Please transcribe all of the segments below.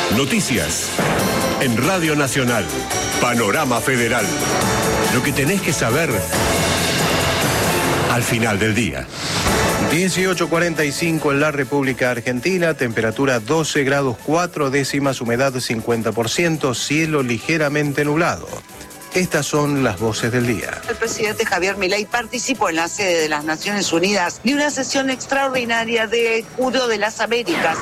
Noticias. En Radio Nacional. Panorama Federal. Lo que tenés que saber al final del día. 18:45 en la República Argentina, temperatura 12 grados 4 décimas, humedad 50%, cielo ligeramente nublado. Estas son las voces del día. El presidente Javier Milei participó en la sede de las Naciones Unidas de una sesión extraordinaria de Escudo de las Américas.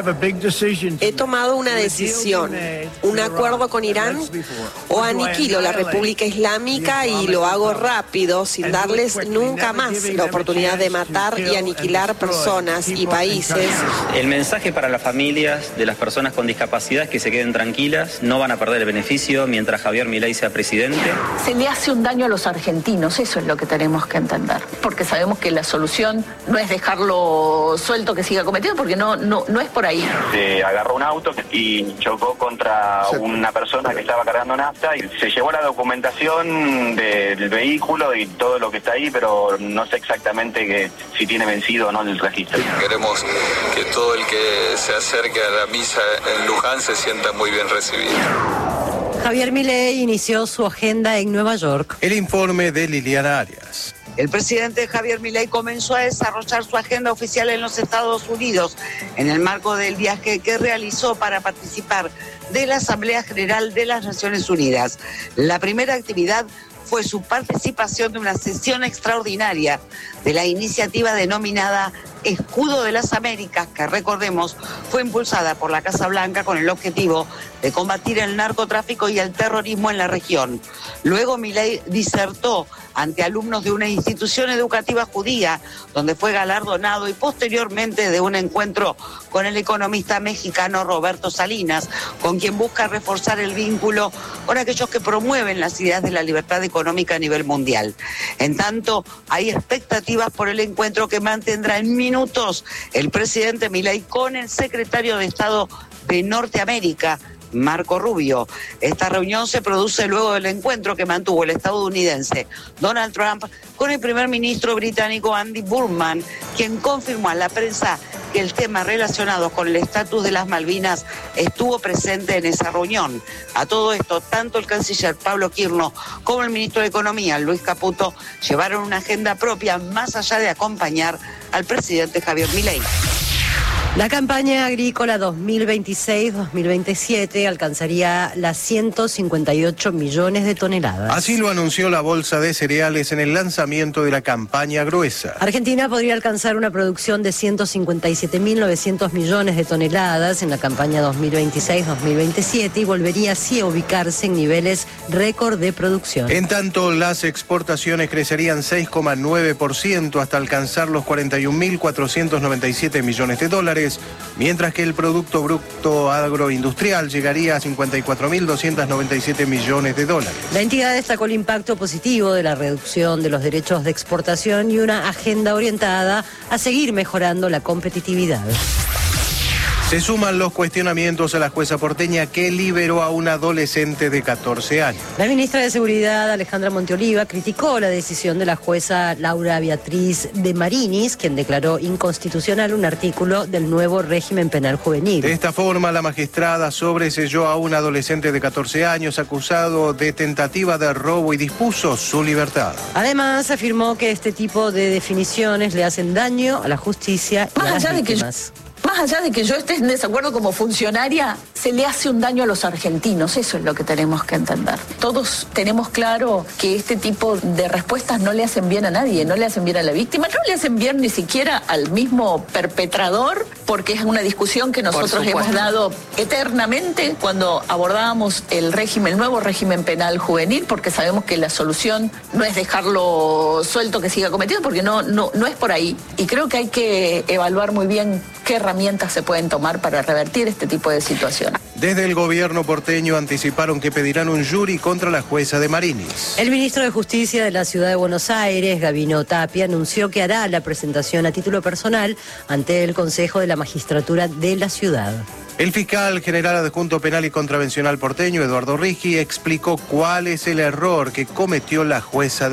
He tomado una decisión, un acuerdo con Irán o aniquilo la República Islámica y lo hago rápido, sin darles nunca más la oportunidad de matar y aniquilar personas y países. El mensaje para las familias de las personas con discapacidad es que se queden tranquilas, no van a perder el beneficio mientras Javier Milei sea presidente. Se le hace un daño a los argentinos, eso es lo que tenemos que entender, porque sabemos que la solución no es dejarlo suelto que siga cometiendo, porque no es por ahí. Se agarró un auto y chocó contra una persona que estaba cargando nafta y se llevó la documentación del vehículo y todo lo que está ahí, pero no sé exactamente si tiene vencido o no el registro. Queremos que todo el que se acerque a la misa en Luján se sienta muy bien recibido. Javier Milei inició su agenda en Nueva York. El informe de Liliana Arias. El presidente Javier Milei comenzó a desarrollar su agenda oficial en los Estados Unidos en el marco del viaje que realizó para participar de la Asamblea General de las Naciones Unidas. La primera actividad fue su participación de una sesión extraordinaria de la iniciativa denominada Escudo de las Américas, que recordemos fue impulsada por la Casa Blanca con el objetivo de combatir el narcotráfico y el terrorismo en la región. Luego Milei disertó ante alumnos de una institución educativa judía, donde fue galardonado, y posteriormente de un encuentro con el economista mexicano Roberto Salinas, con quien busca reforzar el vínculo con aquellos que promueven las ideas de la libertad económica a nivel mundial. En tanto, hay expectativas por el encuentro que mantendrá en minutos el presidente Milei con el secretario de Estado de Norteamérica, Marco Rubio. Esta reunión se produce luego del encuentro que mantuvo el estadounidense Donald Trump con el primer ministro británico Andy Burnham, quien confirmó a la prensa que el tema relacionado con el estatus de las Malvinas estuvo presente en esa reunión. A todo esto, tanto el canciller Pablo Quirno como el ministro de Economía, Luis Caputo, llevaron una agenda propia más allá de acompañar al presidente Javier Milei. La campaña agrícola 2026-2027 alcanzaría las 158 millones de toneladas. Así lo anunció la Bolsa de Cereales en el lanzamiento de la campaña gruesa. Argentina podría alcanzar una producción de 157.900 millones de toneladas en la campaña 2026-2027 y volvería así a ubicarse en niveles récord de producción. En tanto, las exportaciones crecerían 6,9% hasta alcanzar los 41.497 millones de dólares, mientras que el Producto Bruto Agroindustrial llegaría a 54.297 millones de dólares. La entidad destacó el impacto positivo de la reducción de los derechos de exportación y una agenda orientada a seguir mejorando la competitividad. Se suman los cuestionamientos a la jueza porteña que liberó a una adolescente de 14 años. La ministra de Seguridad, Alejandra Monteoliva, criticó la decisión de la jueza Laura Beatriz de Marinis, quien declaró inconstitucional un artículo del nuevo régimen penal juvenil. De esta forma, la magistrada sobreseyó a un adolescente de 14 años acusado de tentativa de robo y dispuso su libertad. Además, afirmó que este tipo de definiciones le hacen daño a la justicia y a las víctimas. Más allá de que yo esté en desacuerdo como funcionaria, se le hace un daño a los argentinos, eso es lo que tenemos que entender. Todos tenemos claro que este tipo de respuestas no le hacen bien a nadie, no le hacen bien a la víctima, no le hacen bien ni siquiera al mismo perpetrador, porque es una discusión que nosotros hemos dado eternamente cuando abordábamos el nuevo régimen penal juvenil, porque sabemos que la solución no es dejarlo suelto que siga cometiendo, porque no es por ahí. Y creo que hay que evaluar muy bien qué herramientas se pueden tomar para revertir este tipo de situación. Desde el gobierno porteño anticiparon que pedirán un jury contra la jueza de Marinis. El ministro de Justicia de la Ciudad de Buenos Aires, Gabino Tapia, anunció que hará la presentación a título personal ante el Consejo de la Magistratura de la ciudad. El fiscal general adjunto penal y contravencional porteño, Eduardo Rigi, explicó cuál es el error que cometió la jueza